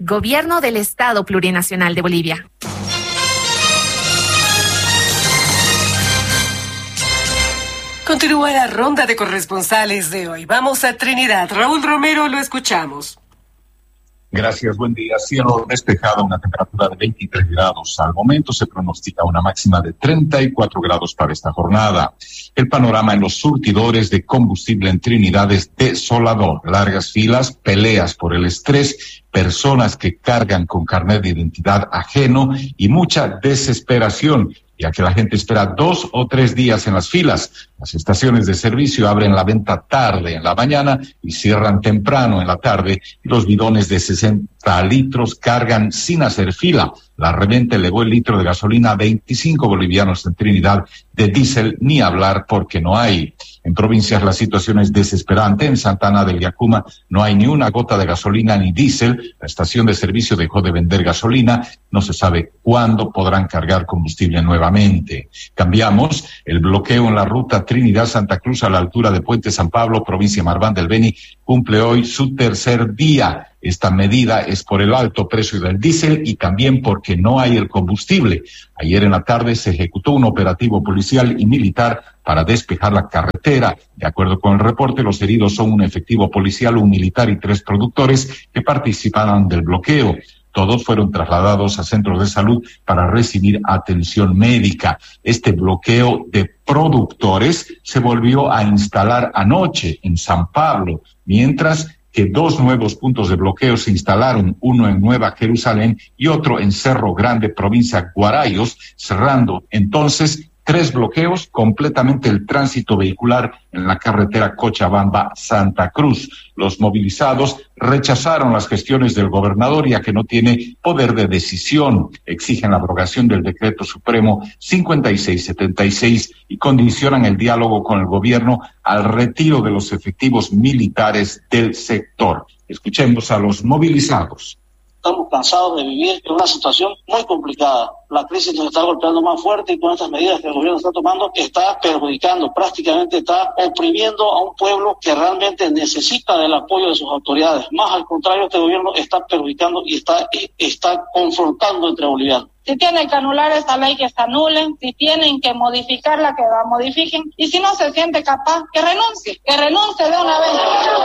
Gobierno del Estado Plurinacional de Bolivia. Continúa la ronda de corresponsales de hoy. Vamos a Trinidad. Raúl Romero, lo escuchamos. Gracias, buen día. Cielo despejado, una temperatura de 23 grados. Al momento se pronostica una máxima de 34 grados para esta jornada. El panorama en los surtidores de combustible en Trinidad es desolador. Largas filas, peleas por el estrés, personas que cargan con carnet de identidad ajeno y mucha desesperación, ya que la gente espera 2 o 3 días en las filas. Las estaciones de servicio abren la venta tarde en la mañana y cierran temprano en la tarde, y los bidones de 60 litros cargan sin hacer fila. La reventa elevó el litro de gasolina a 25 bolivianos en Trinidad, de diésel ni hablar porque no hay. En provincias la situación es desesperante. En Santa Ana del Yacuma no hay ni una gota de gasolina ni diésel. La estación de servicio dejó de vender gasolina. No se sabe cuándo podrán cargar combustible nuevamente. Cambiamos. El bloqueo en la ruta Trinidad-Santa Cruz a la altura de Puente San Pablo, provincia Marván del Beni, cumple hoy su tercer día. Esta medida es por el alto precio del diésel y también porque no hay el combustible. Ayer en la tarde se ejecutó un operativo policial y militar para despejar la carretera. De acuerdo con el reporte, los heridos son un efectivo policial, un militar y 3 productores que participaban del bloqueo. Todos fueron trasladados a centros de salud para recibir atención médica. Este bloqueo de productores se volvió a instalar anoche en San Pablo, mientras que 2 nuevos puntos de bloqueo se instalaron, uno en Nueva Jerusalén y otro en Cerro Grande, provincia Guarayos, cerrando entonces 3 bloqueos completamente el tránsito vehicular en la carretera Cochabamba-Santa Cruz. Los movilizados rechazaron las gestiones del gobernador, ya que no tiene poder de decisión. Exigen la abrogación del decreto supremo 5676 y condicionan el diálogo con el gobierno al retiro de los efectivos militares del sector. Escuchemos a los movilizados. Estamos cansados de vivir en una situación muy complicada. La crisis nos está golpeando más fuerte y con estas medidas que el gobierno está tomando está perjudicando, prácticamente está oprimiendo a un pueblo que realmente necesita del apoyo de sus autoridades. Más al contrario, este gobierno está perjudicando y está confrontando entre bolivianos. Si tienen que anular esa ley, que se anulen. Si tienen que modificarla, que la modifiquen. Y si no se siente capaz, que renuncie de una vez.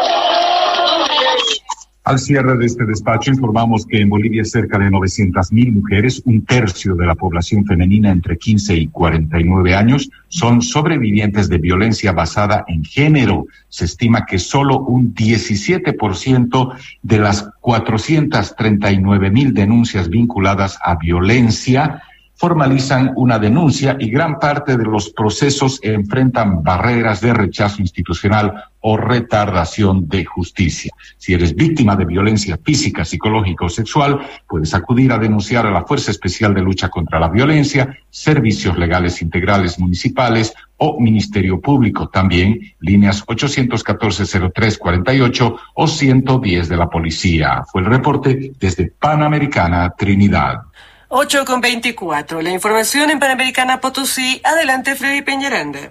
Al cierre de este despacho informamos que en Bolivia cerca de 900.000 mujeres, un tercio de la población femenina entre 15 y 49 años, son sobrevivientes de violencia basada en género. Se estima que solo un 17% de las 439.000 denuncias vinculadas a violencia formalizan una denuncia, y gran parte de los procesos enfrentan barreras de rechazo institucional o retardación de justicia. Si eres víctima de violencia física, psicológica o sexual, puedes acudir a denunciar a la Fuerza Especial de Lucha contra la Violencia, Servicios Legales Integrales Municipales o Ministerio Público. También líneas 814-0348 o 110 de la Policía. Fue el reporte desde Panamericana, Trinidad. 8:24. La información en Panamericana Potosí. Adelante, Freddy Peñaranda.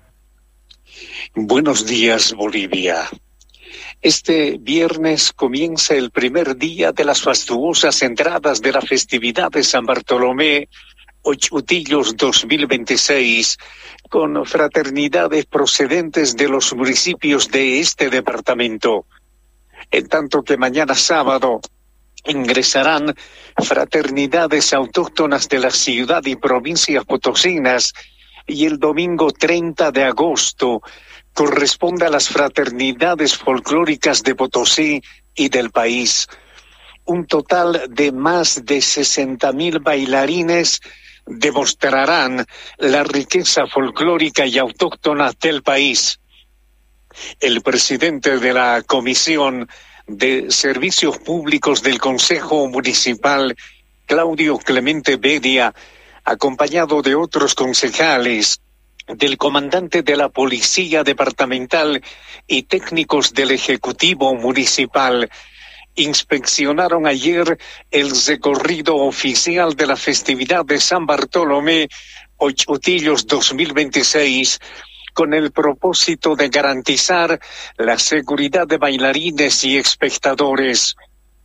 Buenos días, Bolivia. Este viernes comienza el primer día de las fastuosas entradas de la festividad de San Bartolomé, Ochutillos 2026, con fraternidades procedentes de los municipios de este departamento. En tanto que mañana sábado ingresarán fraternidades autóctonas de la ciudad y provincias potosinas, y el domingo 30 de agosto corresponde a las fraternidades folclóricas de Potosí y del país. Un total de más de 60.000 bailarines demostrarán la riqueza folclórica y autóctona del país. El presidente de la Comisión de Servicios Públicos del Consejo Municipal, Claudio Clemente Bedia, acompañado de otros concejales, del comandante de la Policía Departamental y técnicos del Ejecutivo Municipal, inspeccionaron ayer el recorrido oficial de la festividad de San Bartolomé, Ochutillos 2026, con el propósito de garantizar la seguridad de bailarines y espectadores.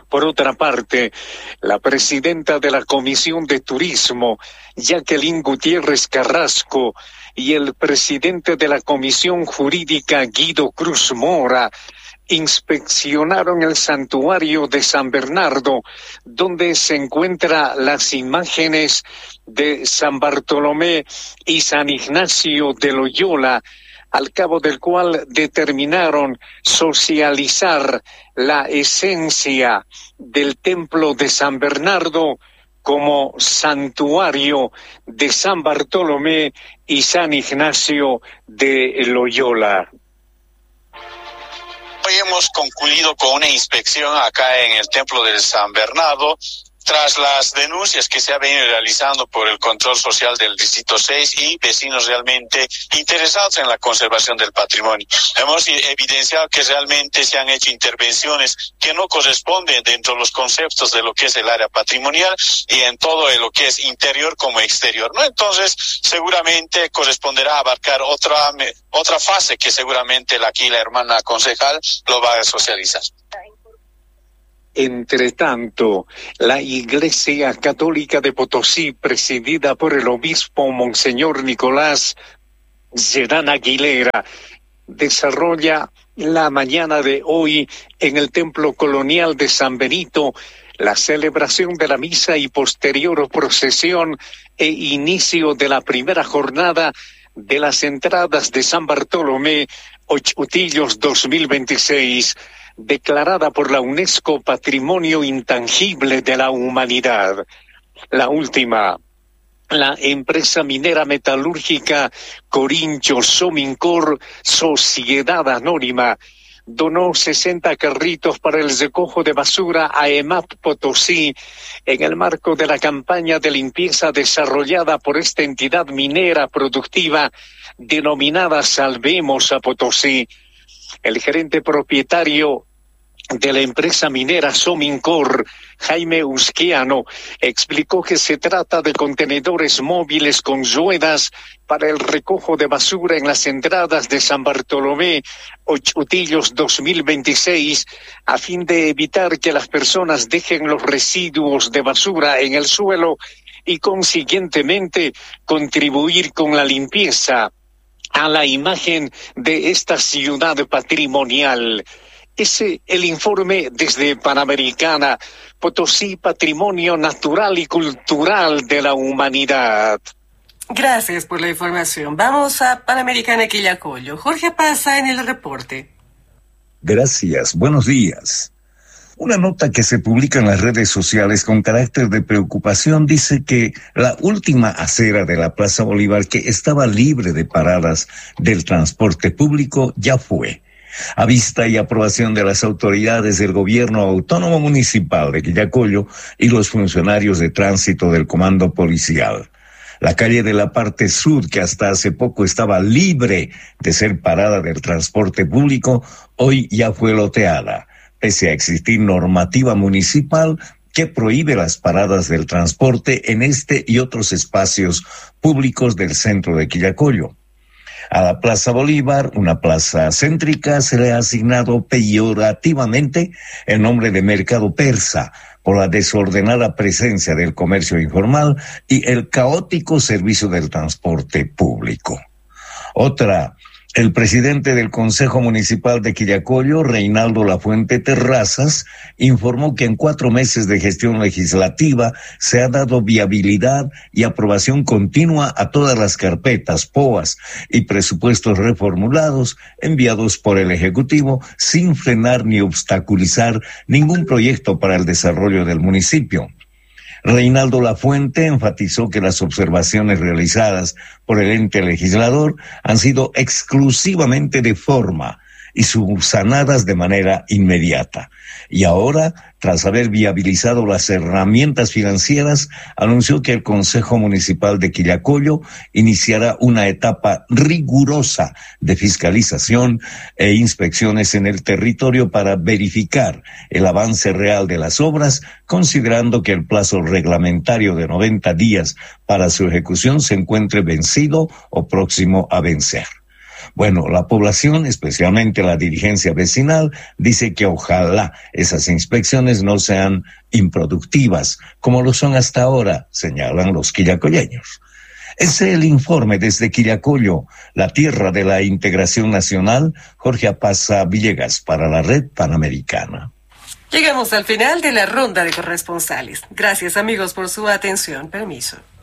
Por otra parte, la presidenta de la Comisión de Turismo, Jacqueline Gutiérrez Carrasco, y el presidente de la Comisión Jurídica, Guido Cruz Mora, inspeccionaron el santuario de San Bernardo, donde se encuentran las imágenes de San Bartolomé y San Ignacio de Loyola, al cabo del cual determinaron socializar la esencia del templo de San Bernardo como santuario de San Bartolomé y San Ignacio de Loyola. Hoy hemos concluido con una inspección acá en el templo de San Bernardo, tras las denuncias que se han venido realizando por el control social del Distrito 6 y vecinos realmente interesados en la conservación del patrimonio. Hemos evidenciado que realmente se han hecho intervenciones que no corresponden dentro de los conceptos de lo que es el área patrimonial y en todo lo que es interior como exterior, ¿no? Entonces, seguramente corresponderá abarcar otra fase que seguramente aquí la hermana concejal lo va a socializar. Entre tanto, la Iglesia Católica de Potosí, presidida por el obispo Monseñor Nicolás Zedán Aguilera, desarrolla la mañana de hoy en el Templo Colonial de San Benito la celebración de la misa y posterior procesión e inicio de la primera jornada de las entradas de San Bartolomé Ochutillos 2026, declarada por la UNESCO Patrimonio Intangible de la Humanidad. La última, la empresa minera metalúrgica Corincho Somincor Sociedad Anónima, donó 60 carritos para el recojo de basura a EMAP Potosí en el marco de la campaña de limpieza desarrollada por esta entidad minera productiva denominada Salvemos a Potosí. El gerente propietario de la empresa minera Somincor, Jaime Usquiano, explicó que se trata de contenedores móviles con ruedas para el recojo de basura en las entradas de San Bartolomé Ochutillos 2026, a fin de evitar que las personas dejen los residuos de basura en el suelo y consiguientemente contribuir con la limpieza a la imagen de esta ciudad patrimonial. Es el informe desde Panamericana, Potosí, Patrimonio Natural y Cultural de la Humanidad. Gracias por la información. Vamos a Panamericana Quillacollo. Jorge Pasa en el reporte. Gracias. Buenos días. Una nota que se publica en las redes sociales con carácter de preocupación dice que la última acera de la Plaza Bolívar, que estaba libre de paradas del transporte público, ya fue. A vista y aprobación de las autoridades del gobierno autónomo municipal de Quillacollo y los funcionarios de tránsito del comando policial. La calle de la parte sur, que hasta hace poco estaba libre de ser parada del transporte público, hoy ya fue loteada, pese a existir normativa municipal que prohíbe las paradas del transporte en este y otros espacios públicos del centro de Quillacollo. A la Plaza Bolívar, una plaza céntrica, se le ha asignado peyorativamente el nombre de Mercado Persa por la desordenada presencia del comercio informal y el caótico servicio del transporte público. Otra, el presidente del Consejo Municipal de Quillacollo, Reinaldo Lafuente Terrazas, informó que en 4 meses de gestión legislativa se ha dado viabilidad y aprobación continua a todas las carpetas, POAs y presupuestos reformulados enviados por el Ejecutivo sin frenar ni obstaculizar ningún proyecto para el desarrollo del municipio. Reinaldo Lafuente enfatizó que las observaciones realizadas por el ente legislador han sido exclusivamente de forma y subsanadas de manera inmediata. Y ahora, tras haber viabilizado las herramientas financieras, anunció que el Consejo Municipal de Quillacollo iniciará una etapa rigurosa de fiscalización e inspecciones en el territorio para verificar el avance real de las obras, considerando que el plazo reglamentario de 90 días para su ejecución se encuentre vencido o próximo a vencer. Bueno, la población, especialmente la dirigencia vecinal, dice que ojalá esas inspecciones no sean improductivas, como lo son hasta ahora, señalan los quillacolleños. Ese es el informe desde Quillacollo, la tierra de la integración nacional. Jorge Apaza Villegas para la Red Panamericana. Llegamos al final de la ronda de corresponsales. Gracias, amigos, por su atención. Permiso.